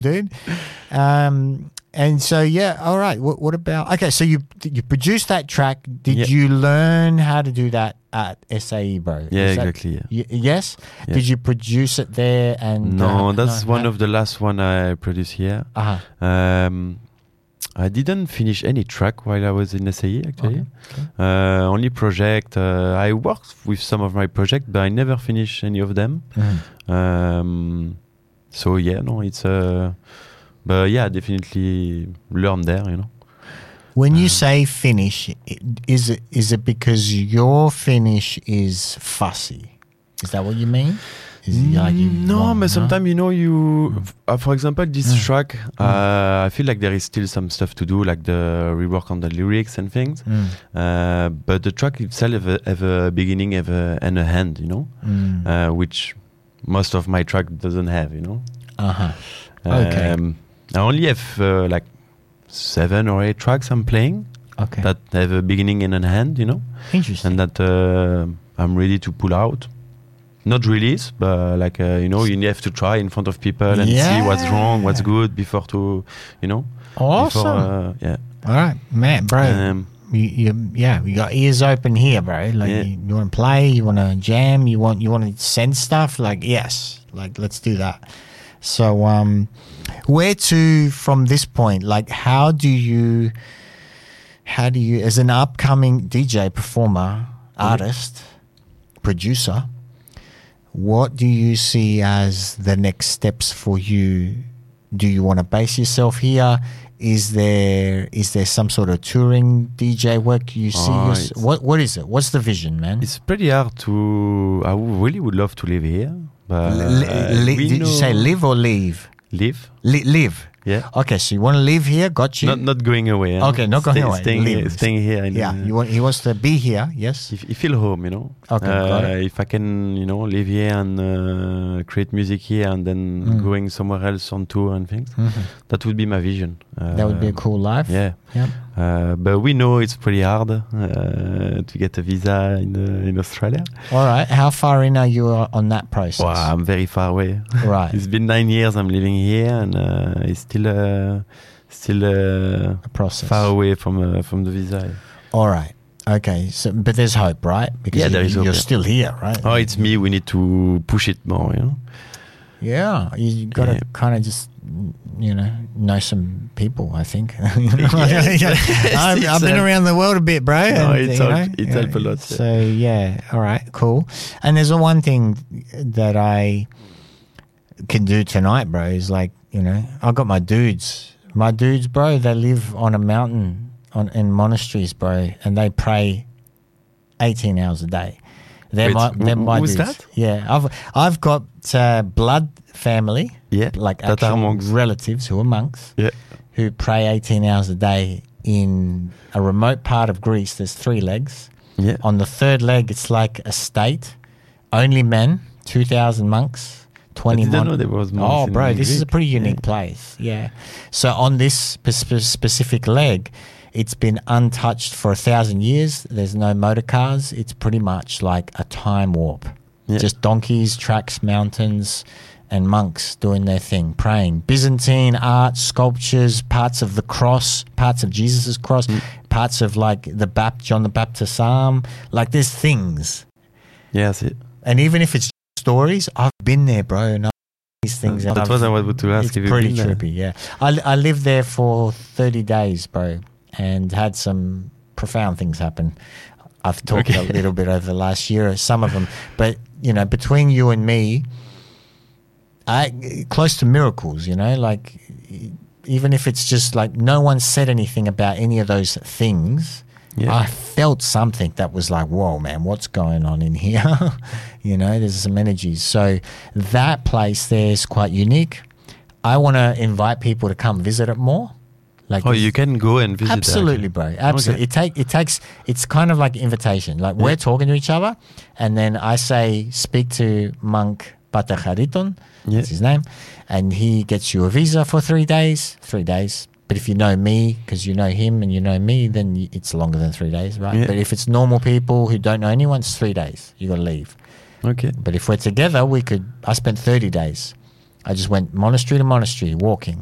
dude. And so, yeah, all right. What about... Okay, so you produced that track. Did you learn how to do that at SAE, bro? Yeah, exactly. Yeah. Yes? Yeah. Did you produce it there? And No, that's one of the last one I produced here. I didn't finish any track while I was in SAE, actually. Okay. Only project. I worked with some of my projects, but I never finished any of them. So, yeah, no, it's... But yeah, definitely learn there, you know. When you say finish, is it because your finish is fussy? Is that what you mean? Is it like no, but sometimes, you know, for example, this track, I feel like there is still some stuff to do, like the rework on the lyrics and things. But the track itself have a beginning and a end, you know, which most of my track doesn't have, you know. Okay. I only have like 7 or 8 tracks I'm playing that have a beginning and an end, you know. Interesting. And that I'm ready to pull out. Not release, but like, you know, you have to try in front of people and see what's wrong, what's good before to, you know. Awesome. Yeah. All right, man, bro. You got ears open here, bro. Like you want to play, you want to jam, you want to send stuff. Like, yes, like let's do that. So, where to from this point? Like, how do you, as an upcoming DJ, performer, artist, producer, what do you see as the next steps for you? Do you want to base yourself here? Is there some sort of touring DJ work you see? What is it? What's the vision, man? It's pretty hard to. I really would love to live here. But did you say live or leave? Live. Live. Yeah. Okay, so you want to live here? Got you. Not going away. Huh? Okay, not going away. Staying here. He wants to be here. Yes. You feel home, you know. Okay. Got it. If I can, you know, live here and create music here, and then going somewhere else on tour and things, that would be my vision. That would be a cool life. Yeah. But we know it's pretty hard to get a visa in Australia. All right. How far in are you on that process? Well, I'm very far away. Right. It's been 9 years I'm living here, and it's still a process. Far away from the visa. All right. Okay. So, but there's hope, right? Because there is hope. You're still here, right? Oh, it's me. We need to push it more, you know. Yeah, you got to kind of just, you know some people, I think. I've been around the world a bit, bro. No, and, it helps a lot. So, yeah, all right, cool. And there's one thing that I can do tonight, bro, is like, you know, I've got my dudes, bro, they live on a mountain in monasteries, bro, and they pray 18 hours a day. They're my who's dudes. That? Yeah, I've got blood family, like actual relatives who are monks, who pray 18 hours a day in a remote part of Greece. There's 3 legs. Yeah. On the 3rd leg, it's like a state, only men, 2,000 monks, 20 monks. I didn't know there was monks. Oh, bro, this is a pretty unique place. Yeah. So on this specific leg, it's been untouched for 1,000 years. There's no motor cars. It's pretty much like a time warp. Yeah. Just donkeys, tracks, mountains, and monks doing their thing, praying. Byzantine art, sculptures, parts of the cross, parts of Jesus' cross, parts of like John the Baptist's arm. Like there's things. Yeah, that's it. And even if it's stories, I've been there, bro. And these things. That's what I was to ask. It's pretty trippy, yeah. I lived there for 30 days, bro, and had some profound things happen. I've talked a little bit over the last year, some of them. But, you know, between you and me, close to miracles, you know, like even if it's just like no one said anything about any of those things, I felt something that was like, whoa, man, what's going on in here? You know, there's some energies. So that place there is quite unique. I want to invite people to come visit it more. Like you can go and visit. Absolutely, bro. Absolutely. Okay. It's kind of like invitation. Like we're talking to each other, and then I speak to Monk Patachariton, that's his name, and he gets you a visa for 3 days. 3 days. But if you know me, because you know him and you know me, then it's longer than 3 days, right? Yeah. But if it's normal people who don't know anyone, it's 3 days. You got to leave. Okay. But if we're together, I spent 30 days. I just went monastery to monastery, walking.